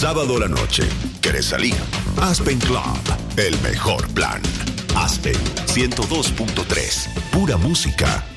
Sábado a la noche, ¿querés salir? Aspen Club, el mejor plan. Aspen 102.3, pura música.